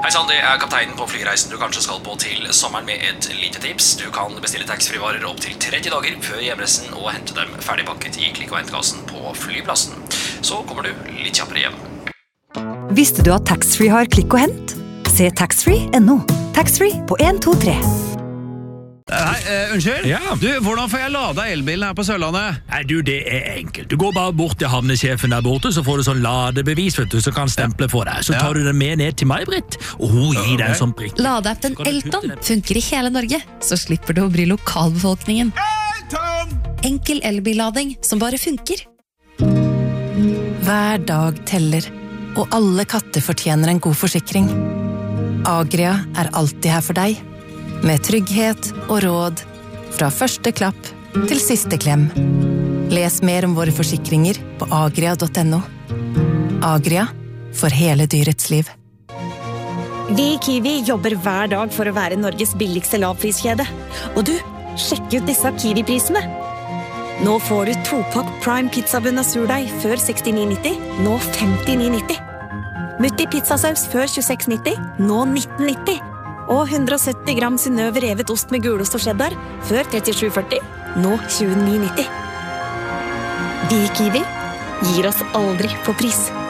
Hei sann, det kapteinen på flyreisen du kanskje skal på til sommeren med et lite tips. Du kan bestille taxfree-varer opp til 30 dager før hjemreisen og hente dem ferdigpakket i klikk- og hentkassen på flyplassen. Så kommer du litt kjappere hjem. Visste du at taxfree har klikk og hent? Se taxfree.no. Taxfree på 1, 2, 3. Unnskyld? Ja. Du, hvordan får jeg lada elbilen her på Sørlandet? Nei, du, det enkelt. Du går bare bort til havnesjefen der borte, så får du sånn ladebevis, vet du, som kan stemple for deg. Så tar du den med ned til meg, Britt, og hun gir deg en sånn prikk. Ladeappen Elton funker i hele Norge, så slipper du å bry lokalbefolkningen. Enkel elbillading som bare funker. Hver dag teller, og alle katter fortjener en god forsikring. Agria er alltid her for deg, med trygghet og råd, fra første klapp til siste klem. Les mer om våre forsikringer på agria.no. Agria, for hele dyrets liv. Vi i Kiwi jobber hver dag for å være Norges billigste lavpriskjede. Og du, sjekk ut disse Kiwi-prisene. Nå får du 2-pakk Prime pizzabunn og surdeig før 69,90, nå 59,90. Mutti pizzasaus før 26,90, nå 19,90. Og 170 gram Synnøve revet ost med gulost og cheddar før 37,40, nå 29,90. Vi i Kiwi gir oss aldri på pris.